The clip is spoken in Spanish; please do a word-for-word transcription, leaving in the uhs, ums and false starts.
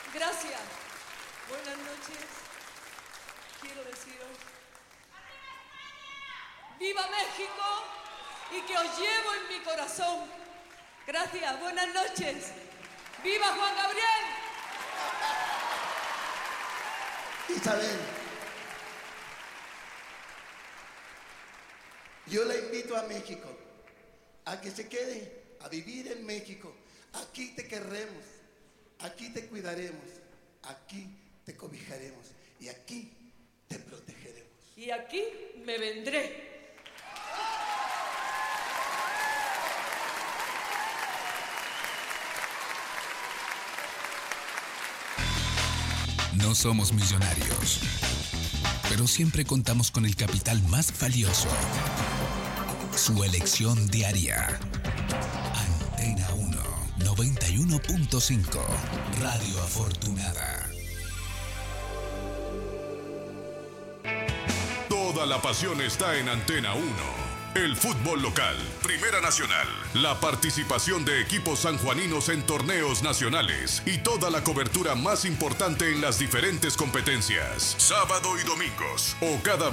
Gracias. Buenas noches. Quiero deciros: ¡viva México! Y que os llevo en mi corazón. Gracias. Buenas noches. ¡Viva Juan Gabriel! Isabel, yo la invito a México, a que se quede a vivir en México. Aquí te querremos, aquí te cuidaremos, aquí te cobijaremos y aquí te protegeremos. Y aquí me vendré. No somos millonarios, pero siempre contamos con el capital más valioso: su elección diaria. Antena uno, noventa y uno punto cinco, Radio Afortunada. Toda la pasión está en Antena uno. El fútbol local, Primera Nacional, la participación de equipos sanjuaninos en torneos nacionales y toda la cobertura más importante en las diferentes competencias, sábado y domingos, o cada